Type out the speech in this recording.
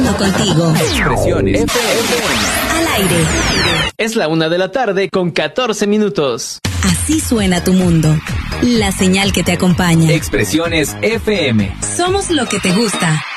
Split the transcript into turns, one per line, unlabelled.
camino contigo.
Expresiones FM.
Al aire.
Es la 1:14 con 14 minutos.
Así suena tu mundo. La señal que te acompaña.
Expresiones FM.
Somos lo que te gusta.